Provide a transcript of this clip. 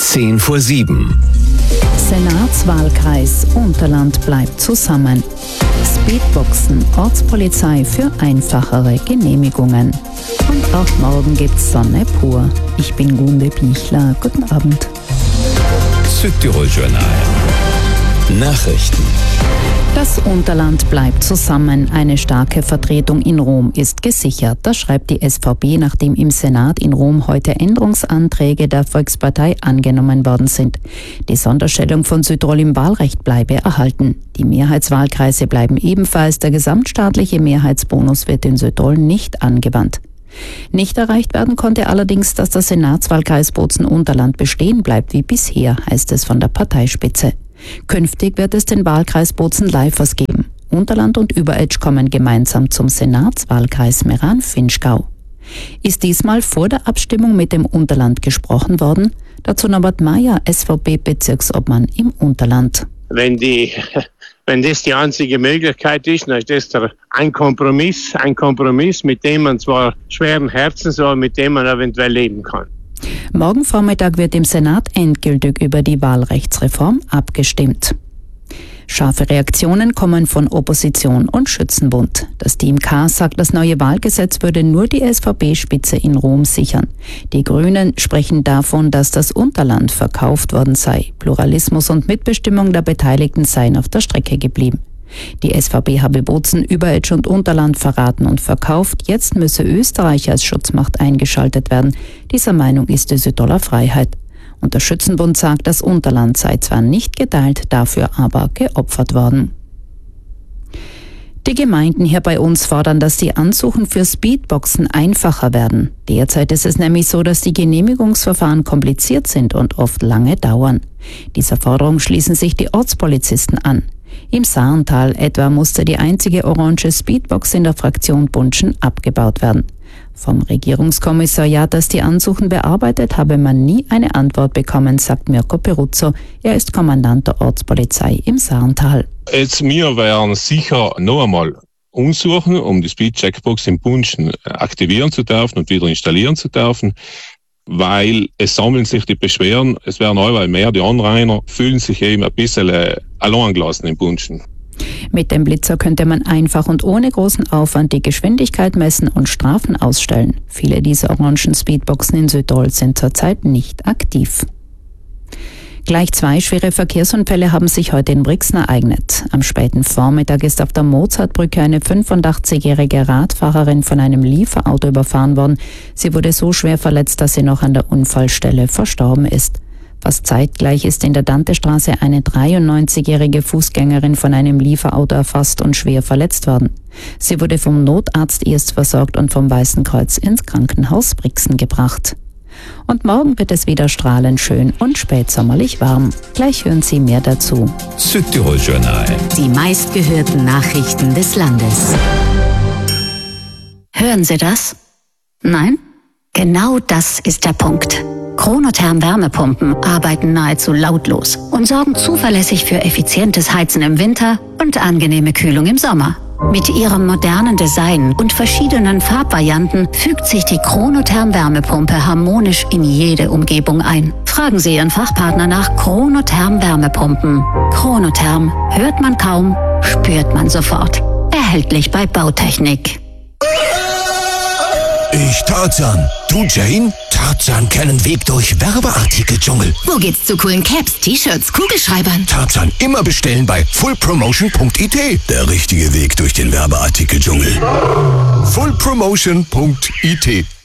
6:10 Senatswahlkreis Unterland bleibt zusammen. Speedboxen, Ortspolizei für einfachere Genehmigungen. Und auch morgen gibt's Sonne pur. Ich bin Gunde Bichler. Guten Abend. Südtirol Journal. Nachrichten. Das Unterland bleibt zusammen. Eine starke Vertretung in Rom ist gesichert. Das schreibt die SVP, nachdem im Senat in Rom heute Änderungsanträge der Volkspartei angenommen worden sind. Die Sonderstellung von Südtirol im Wahlrecht bleibe erhalten. Die Mehrheitswahlkreise bleiben ebenfalls. Der gesamtstaatliche Mehrheitsbonus wird in Südtirol nicht angewandt. Nicht erreicht werden konnte allerdings, dass der Senatswahlkreis Bozen-Unterland bestehen bleibt wie bisher, heißt es von der Parteispitze. Künftig wird es den Wahlkreis Bozen-Leifers geben. Unterland und Überetsch kommen gemeinsam zum Senatswahlkreis Meran-Vinschgau. Ist diesmal vor der Abstimmung mit dem Unterland gesprochen worden? Dazu Norbert Mayer, SVP-Bezirksobmann im Unterland. Wenn das die einzige Möglichkeit ist, dann ist das ein Kompromiss, mit dem man zwar schweren Herzens, aber mit dem man eventuell leben kann. Morgen Vormittag wird im Senat endgültig über die Wahlrechtsreform abgestimmt. Scharfe Reaktionen kommen von Opposition und Schützenbund. Das Team K sagt, das neue Wahlgesetz würde nur die SVP-Spitze in Rom sichern. Die Grünen sprechen davon, dass das Unterland verkauft worden sei. Pluralismus und Mitbestimmung der Beteiligten seien auf der Strecke geblieben. Die SVP habe Bozen, Überetsch und Unterland verraten und verkauft. Jetzt müsse Österreich als Schutzmacht eingeschaltet werden. Dieser Meinung ist die Südtiroler Freiheit. Und der Schützenbund sagt, das Unterland sei zwar nicht geteilt, dafür aber geopfert worden. Die Gemeinden hier bei uns fordern, dass die Ansuchen für Speedboxen einfacher werden. Derzeit ist es nämlich so, dass die Genehmigungsverfahren kompliziert sind und oft lange dauern. Dieser Forderung schließen sich die Ortspolizisten an. Im Saarntal etwa musste die einzige orange Speedbox in der Fraktion Bunschen abgebaut werden. Vom Regierungskommissariat, das die Ansuchen bearbeitet, habe man nie eine Antwort bekommen, sagt Mirko Peruzzo. Er ist Kommandant der Ortspolizei im Saarntal. Wir werden sicher noch einmal umsuchen, um die Speed-Checkbox in Bunschen aktivieren zu dürfen und wieder installieren zu dürfen, weil es sammeln sich die Beschwerden, es werden allweil mehr, die Anrainer fühlen sich eben ein bisschen allein gelassen in Bunschen. Mit dem Blitzer könnte man einfach und ohne großen Aufwand die Geschwindigkeit messen und Strafen ausstellen. Viele dieser orangen Speedboxen in Südtirol sind zurzeit nicht aktiv. Gleich 2 schwere Verkehrsunfälle haben sich heute in Brixen ereignet. Am späten Vormittag ist auf der Mozartbrücke eine 85-jährige Radfahrerin von einem Lieferauto überfahren worden. Sie wurde so schwer verletzt, dass sie noch an der Unfallstelle verstorben ist. Fast zeitgleich ist in der Dantestraße eine 93-jährige Fußgängerin von einem Lieferauto erfasst und schwer verletzt worden. Sie wurde vom Notarzt erst versorgt und vom Weißen Kreuz ins Krankenhaus Brixen gebracht. Und morgen wird es wieder strahlend schön und spätsommerlich warm. Gleich hören Sie mehr dazu. Südtirol Journal. Die meistgehörten Nachrichten des Landes. Hören Sie das? Nein? Genau das ist der Punkt. Chronotherm Wärmepumpen arbeiten nahezu lautlos und sorgen zuverlässig für effizientes Heizen im Winter und angenehme Kühlung im Sommer. Mit ihrem modernen Design und verschiedenen Farbvarianten fügt sich die Chronotherm Wärmepumpe harmonisch in jede Umgebung ein. Fragen Sie Ihren Fachpartner nach Chronotherm Wärmepumpen. Chronotherm hört man kaum, spürt man sofort. Erhältlich bei Bautechnik. Ich Tarzan. Du Jane? Tarzan kennt Weg durch Werbeartikeldschungel. Wo geht's zu coolen Caps, T-Shirts, Kugelschreibern? Tarzan immer bestellen bei fullpromotion.it. Der richtige Weg durch den Werbeartikeldschungel. fullpromotion.it